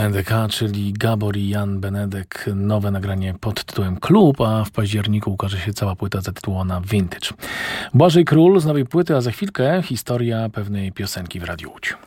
BNDK, czyli Gabor i Jan Benedek. Nowe nagranie pod tytułem Klub, a w październiku ukaże się cała płyta zatytułowana Vintage. Błażej Król z nowej płyty, a za chwilkę historia pewnej piosenki w Radiu Łódź.